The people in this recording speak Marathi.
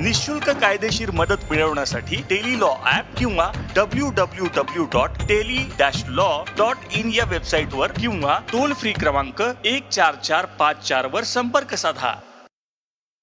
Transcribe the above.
निशुल्क कायदेशीर मदत मिळवण्यासाठी टेली लॉ ऍप किंवा www.tele-law.in या वेबसाईटवर किंवा टोल फ्री क्रमांक 14454 वर संपर्क साधा.